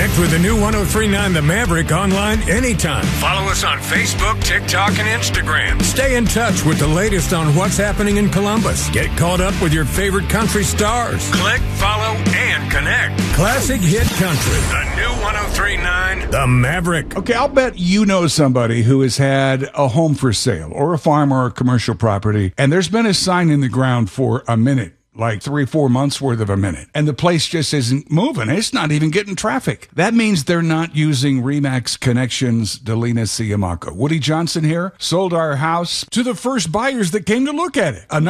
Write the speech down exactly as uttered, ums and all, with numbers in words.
Connect with the new ten thirty-nine The Maverick online anytime. Follow us on Facebook, TikTok, and Instagram. Stay in touch with the latest on what's happening in Columbus. Get caught up with your favorite country stars. Click, follow, and connect. Classic hit country. The new ten thirty-nine The Maverick. Okay, I'll bet you know somebody who has had a home for sale or a farm or a commercial property, and there's been a sign in the ground for a minute. Like three, four months worth of a minute. And the place just isn't moving. It's not even getting traffic. That means they're not using RE/MAX Connections Delina Siamaco. Woody Johnson here. Sold our house to the first buyers that came to look at it. A